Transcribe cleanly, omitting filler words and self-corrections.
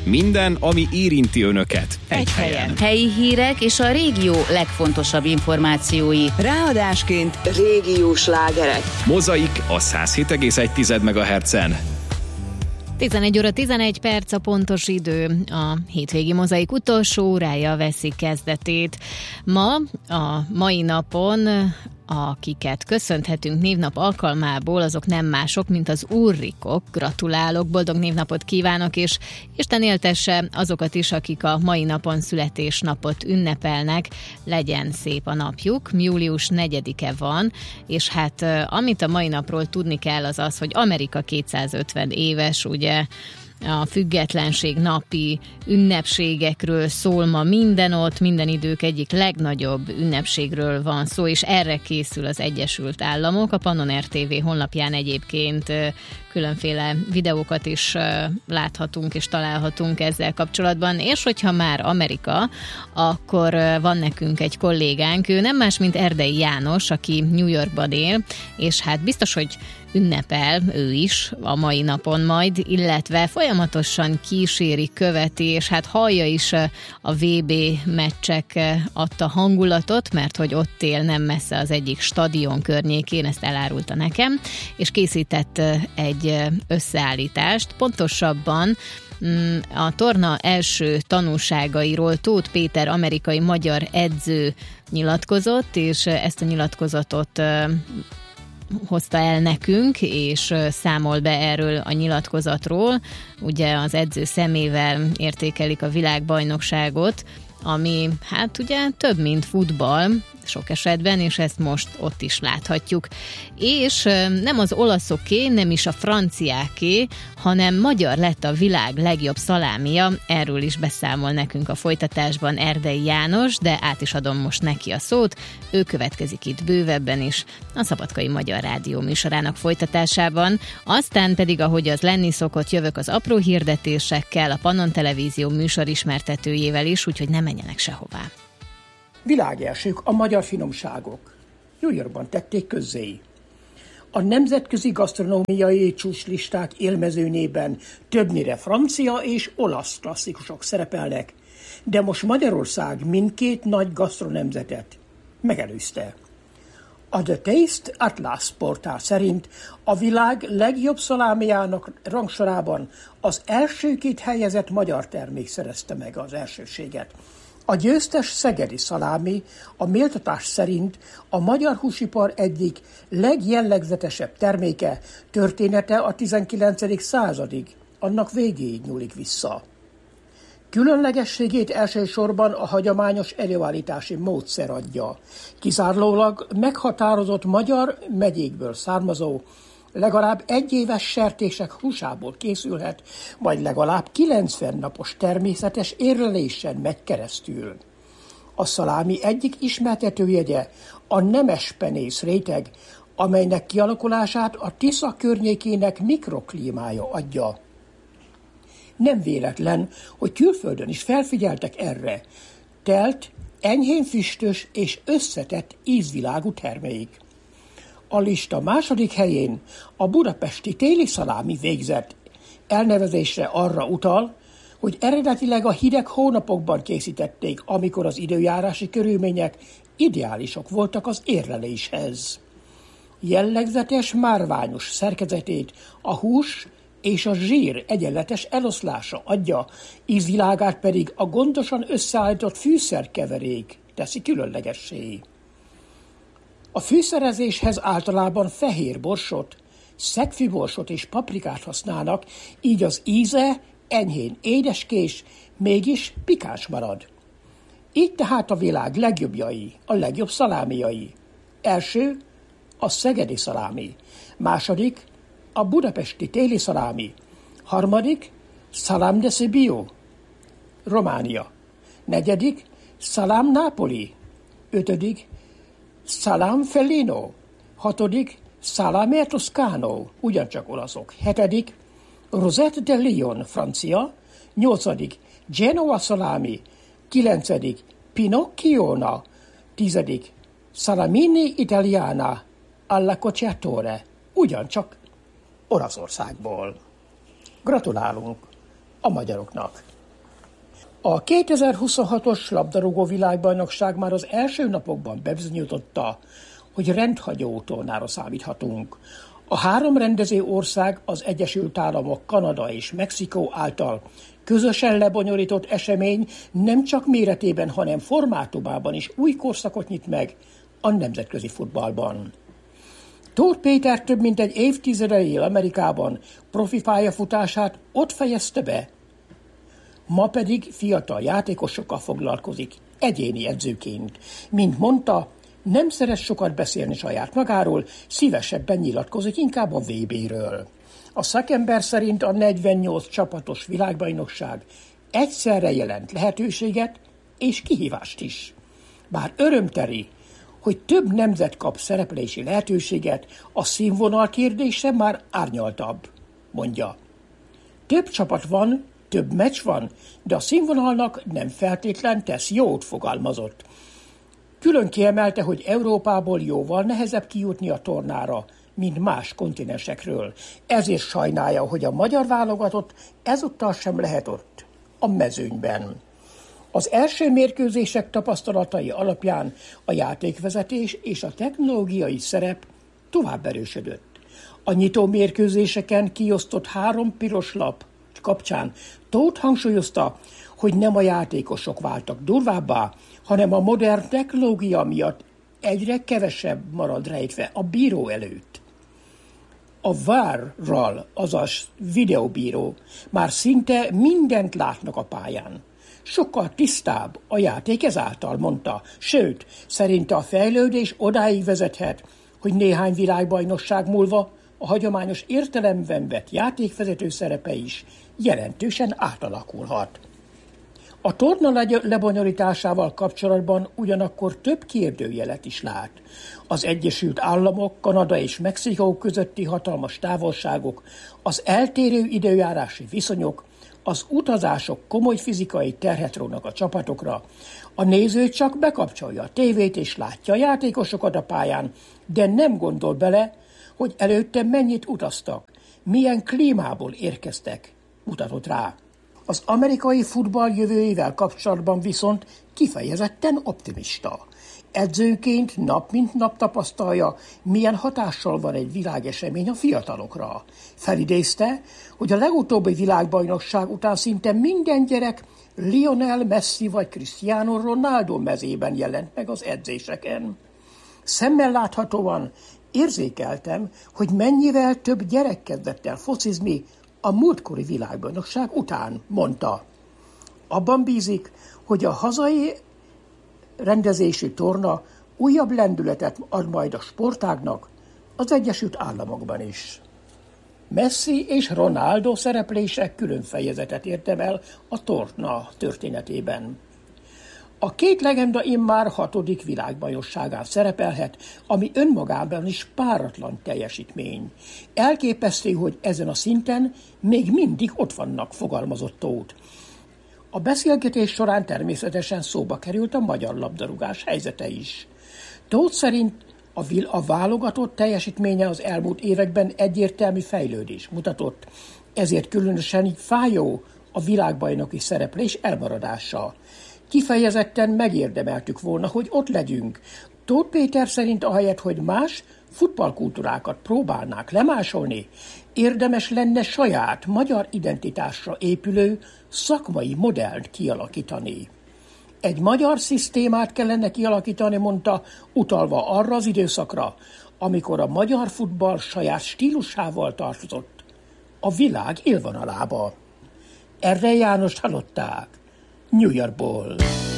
Minden, ami érinti önöket. Egy helyen. Helyi hírek és a régió legfontosabb információi. Ráadásként régiós slágerek. Mozaik a 107,1 MHz-en. 11 óra 11 perc a pontos idő. A hétvégi Mozaik utolsó órája veszi kezdetét. Ma, a mai napon, akiket köszönhetünk névnap alkalmából, azok nem mások, mint az Ulrikok. Gratulálok, boldog névnapot kívánok, és Isten éltesse azokat is, akik a mai napon születésnapot ünnepelnek. Legyen szép a napjuk. Július 4-e van, és hát amit a mai napról tudni kell, az az, hogy Amerika 250 éves, ugye, a függetlenség napi ünnepségekről szól ma minden ott, minden idők egyik legnagyobb ünnepségről van szó, és erre készül az Egyesült Államok. A Pannon RTV honlapján egyébként különféle videókat is láthatunk és találhatunk ezzel kapcsolatban, és hogyha már Amerika, akkor van nekünk egy kollégánk, ő nem más, mint Erdei János, aki New Yorkban él, és hát biztos, hogy ünnepel ő is a mai napon majd, illetve folyamatosan kíséri, követi, és hát hallja is a VB meccsek adta hangulatot, mert hogy ott él nem messze az egyik stadion környékén, ezt elárulta nekem, és készített egy összeállítást, pontosabban a torna első tanúságairól Tóth Péter amerikai-magyar edző nyilatkozott, és ezt a nyilatkozatot hozta el nekünk, és számol be erről a nyilatkozatról. Ugye az edző szemével értékelik a világbajnokságot, ami hát ugye több, mint futball, sok esetben, és ezt most ott is láthatjuk. És nem az olaszoké, nem is a franciáké, hanem magyar lett a világ legjobb szalámia. Erről is beszámol nekünk a folytatásban Erdei János, de át is adom most neki a szót. Ő következik itt bővebben is a Szabadkai Magyar Rádió műsorának folytatásában. Aztán pedig, ahogy az lenni szokott, jövök az apró hirdetésekkel, a Pannon Televízió műsorismertetőjével is, úgyhogy ne menjenek sehová. Világelsők a magyar finomságok. New Yorkban tették közzé. A nemzetközi gasztronómiai csúcslisták élmezőnében többnyire francia és olasz klasszikusok szerepelnek, de most Magyarország mindkét nagy gasztronemzetet megelőzte. A The Taste Atlas portál szerint a világ legjobb szalámiának rangsorában az első két helyezett magyar termék szerezte meg az elsőséget. A győztes szegedi szalámi a méltatás szerint a magyar húsipar egyik legjellegzetesebb terméke, története a 19. századig, annak végéig nyúlik vissza. Különlegességét elsősorban a hagyományos előállítási módszer adja. Kizárólag meghatározott magyar megyékből származó, legalább egyéves sertések húsából készülhet, majd legalább 90 napos természetes érlelésen megy keresztül. A szalámi egyik ismertetőjegye a nemes penész réteg, amelynek kialakulását a Tisza környékének mikroklímája adja. Nem véletlen, hogy külföldön is felfigyeltek erre. Telt, enyhén füstös és összetett ízvilágú termék. A lista második helyén a budapesti téli szalámi végzett. Elnevezésre arra utal, hogy eredetileg a hideg hónapokban készítették, amikor az időjárási körülmények ideálisok voltak az érleléshez. Jellegzetes márványos szerkezetét a hús és a zsír egyenletes eloszlása adja, ízvilágát pedig a gondosan összeállított fűszerkeverék teszi különlegessé. A fűszerezéshez általában fehér borsot, szegfűborsot és paprikát használnak, így az íze enyhén édeskés, mégis pikáns marad. Így tehát a világ legjobbjai, a legjobb szalámiai. Első a szegedi szalámi, második a budapesti téli szalámi, harmadik Salam de Sibiu, Románia, negyedik Salam Napoli, ötödik Salam Felino, hatodik Salame Toscano, ugyancsak olaszok, hetedik Rosette de Lyon, francia, nyolcadik Genoa Salami, kilencedik Pinocchiona, tizedik Salamini Italiana alla Cocciatore, ugyancsak Olaszországból. Gratulálunk a magyaroknak! A 2026-os labdarúgó világbajnokság már az első napokban bebizonyította, hogy rendhagyó tornára számíthatunk. A 3 rendező ország, az Egyesült Államok, Kanada és Mexikó által közösen lebonyolított esemény nem csak méretében, hanem formátumában is új korszakot nyit meg a nemzetközi futballban. Tóth Péter több mint egy évtizede él Amerikában, profi pályafutását ott fejezte be. Ma pedig fiatal játékosokkal foglalkozik, egyéni edzőként. Mint mondta, nem szeret sokat beszélni saját magáról, szívesebben nyilatkozik inkább a VB-ről. A szakember szerint a 48 csapatos világbajnokság egyszerre jelent lehetőséget és kihívást is. Bár örömteli, hogy több nemzet kap szereplési lehetőséget, a színvonal kérdése már árnyaltabb, mondja. Több csapat van, több meccs van, de a színvonalnak nem feltétlen tesz jót, fogalmazott. Külön kiemelte, hogy Európából jóval nehezebb kijutni a tornára, mint más kontinensekről. Ezért sajnálja, hogy a magyar válogatott ezúttal sem lehet ott, a mezőnyben. Az első mérkőzések tapasztalatai alapján a játékvezetés és a technológiai szerep tovább erősödött. A nyitó mérkőzéseken kiosztott 3 piros lap kapcsán Tóth hangsúlyozta, hogy nem a játékosok váltak durvábbá, hanem a modern technológia miatt egyre kevesebb marad rejtve a bíró előtt. A VAR-ral, azaz videóbíró, már szinte mindent látnak a pályán. Sokkal tisztább a játék ezáltal, mondta, sőt, szerinte a fejlődés odáig vezethet, hogy néhány világbajnokság múlva a hagyományos értelemben vett játékvezető szerepe is jelentősen átalakulhat. A torna lebonyolításával kapcsolatban ugyanakkor több kérdőjelet is lát. Az Egyesült Államok, Kanada és Mexikó közötti hatalmas távolságok, az eltérő időjárási viszonyok, az utazások komoly fizikai terhet rónak a csapatokra. A néző csak bekapcsolja a tévét és látja a játékosokat a pályán, de nem gondol bele, hogy előtte mennyit utaztak, milyen klímából érkeztek, mutatott rá. Az amerikai futball jövőjével kapcsolatban viszont kifejezetten optimista. Edzőként nap mint nap tapasztalja, milyen hatással van egy világesemény a fiatalokra. Felidézte, hogy a legutóbbi világbajnokság után szinte minden gyerek Lionel Messi vagy Cristiano Ronaldo mezében jelent meg az edzéseken. Szemmel láthatóan érzékeltem, hogy mennyivel több gyerek kezdett el focizni a múltkori világbajnokság után, mondta. Abban bízik, hogy a hazai rendezésű torna újabb lendületet ad majd a sportágnak az Egyesült Államokban is. Messi és Ronaldo szereplése külön fejezetet érdemel a torna történetében. A 2 legenda immár 6. világbajnokságán szerepelhet, ami önmagában is páratlan teljesítmény. Elképesztő, hogy ezen a szinten még mindig ott vannak, fogalmazott Tóth. A beszélgetés során természetesen szóba került a magyar labdarúgás helyzete is. Tóth szerint a válogatott teljesítménye az elmúlt években egyértelmű fejlődés mutatott, ezért különösen fájó a világbajnoki szereplés elmaradása. Kifejezetten megérdemeltük volna, hogy ott legyünk. Tóth Péter szerint ahelyett, hogy más futballkultúrákat próbálnák lemásolni, érdemes lenne saját magyar identitásra épülő szakmai modellt kialakítani. Egy magyar szisztémát kellene kialakítani, mondta, utalva arra az időszakra, amikor a magyar futball saját stílusával tartozott a világ élvonalába. Erre Jánost hallották New Yorkból.